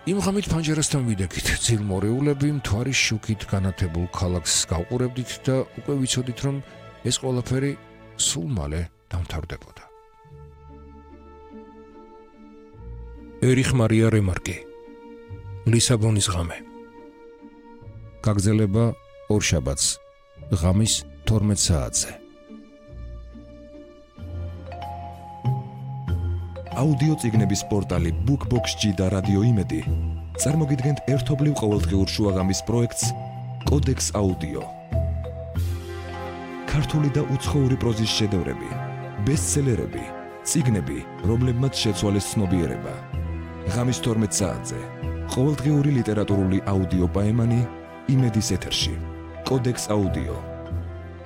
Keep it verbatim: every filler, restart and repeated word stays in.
იმ ღამით ფანჯერასთან ვიდექით, ძილმორეულები მთვარის შუქით განათებულ ქალაქს გავყურებდით და უკვე ვიცოდით, რომ ეს ყველაფერი სულ მალე დამთავრდებოდა. ერიხ მარია რემარკი, ლისაბონის ღამე. გაგრძელება ორშაბათს, ღამის თორმეტ საათზე. აუდიო წიგნების პორტალი BookBox-G და რადიო იმედი წარმოგიდგენთ ერთობლივ ყოველდღიურ შუაღამის პროექტს კოდექს აუდიო. ქართული და უცხოური პროზის შედევრები, ბესტსელერები, წიგნები, რომლებმაც შეცვალეს ცნობიერება. ღამის თორმეტ საათზე ყოველდღიური ლიტერატურული აუდიო პაემანი იმედის ეთერში. კოდექს აუდიო.